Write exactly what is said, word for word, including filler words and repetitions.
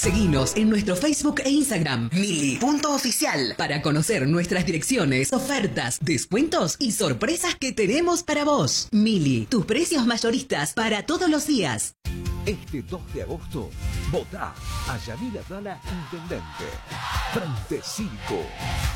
Seguinos en nuestro Facebook e Instagram, mili punto oficial, para conocer nuestras direcciones, ofertas, descuentos y sorpresas que tenemos para vos. Mili, tus precios mayoristas para todos los días. Este dos de agosto, votá a Yamil Abdala Intendente. Frente Cívico.